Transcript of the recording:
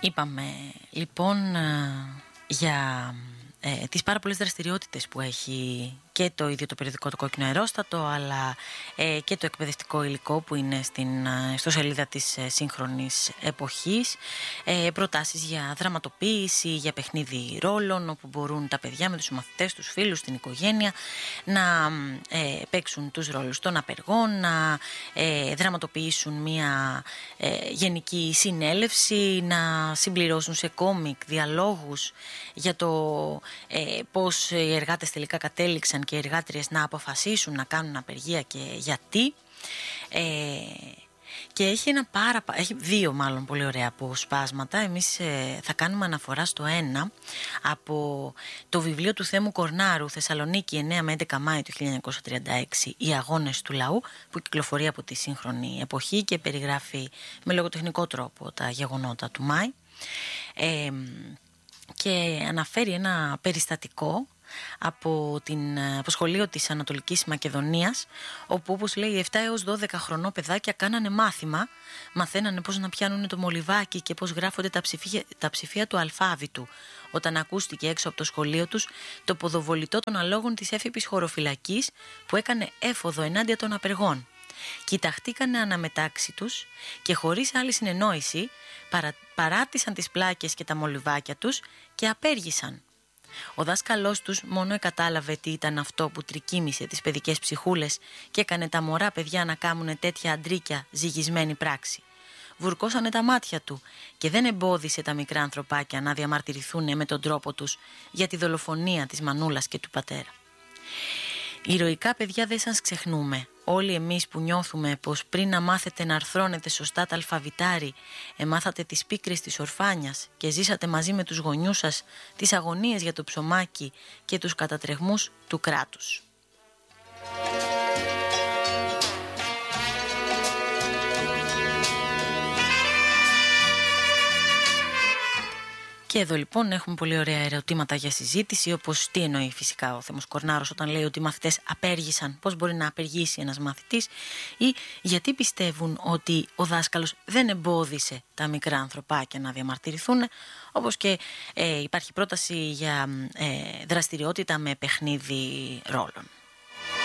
Είπαμε λοιπόν για τις πάρα πολλές δραστηριότητες που έχει και το ίδιο το περιοδικό το Κόκκινο Αερόστατο, αλλά και το εκπαιδευτικό υλικό που είναι στο σελίδα της σύγχρονης εποχής, προτάσεις για δραματοποίηση, για παιχνίδι ρόλων, όπου μπορούν τα παιδιά με τους μαθητές, τους φίλους, την οικογένεια να παίξουν τους ρόλους των απεργών, να δραματοποιήσουν μια γενική συνέλευση, να συμπληρώσουν σε κόμικ διαλόγους για το πώς οι εργάτες τελικά κατέληξαν και οι εργάτριες να αποφασίσουν να κάνουν απεργία και γιατί. Και έχει δύο μάλλον πολύ ωραία αποσπάσματα. Εμείς θα κάνουμε αναφορά στο ένα από το βιβλίο του Θέμου Κορνάρου, Θεσσαλονίκη 9 με 11 Μάη του 1936, «Οι αγώνες του λαού», που κυκλοφορεί από τη σύγχρονη εποχή και περιγράφει με λογοτεχνικό τρόπο τα γεγονότα του Μάη. Και αναφέρει ένα περιστατικό από σχολείο της Ανατολικής Μακεδονίας, όπου, όπως λέει, 7 έως 12 χρονών παιδάκια κάνανε μάθημα, μαθαίνανε πώς να πιάνουν το μολυβάκι και πώς γράφονται τα ψηφία του αλφάβητου, όταν ακούστηκε έξω από το σχολείο τους το ποδοβολητό των αλόγων της έφυπης χωροφυλακής που έκανε έφοδο ενάντια των απεργών. Κοιταχτήκανε αναμετάξι τους και χωρίς άλλη συνεννόηση παράτησαν τις πλάκες και τα μολυβάκια τους και απέργησαν. Ο δάσκαλός τους μόνο κατάλαβε τι ήταν αυτό που τρικύμισε τις παιδικές ψυχούλες και έκανε τα μωρά παιδιά να κάνουνε τέτοια αντρίκια ζυγισμένη πράξη. Βουρκώσανε τα μάτια του και δεν εμπόδισε τα μικρά ανθρωπάκια να διαμαρτυρηθούν με τον τρόπο τους για τη δολοφονία της μανούλας και του πατέρα. Ηρωικά παιδιά δεν σας ξεχνούμε. Όλοι εμείς που νιώθουμε πως πριν να μάθετε να αρθρώνετε σωστά τα αλφαβητάρι, εμάθατε τις πίκρες της ορφάνιας και ζήσατε μαζί με τους γονιούς σας τις αγωνίες για το ψωμάκι και τους κατατρεγμούς του κράτους. Και εδώ λοιπόν έχουμε πολύ ωραία ερωτήματα για συζήτηση, όπως τι εννοεί φυσικά ο Θέμος Κορνάρος όταν λέει ότι οι μαθητές απέργησαν, πώς μπορεί να απεργήσει ένας μαθητής, ή γιατί πιστεύουν ότι ο δάσκαλος δεν εμπόδισε τα μικρά ανθρωπάκια να διαμαρτυρηθούν, όπως και υπάρχει πρόταση για δραστηριότητα με παιχνίδι ρόλων.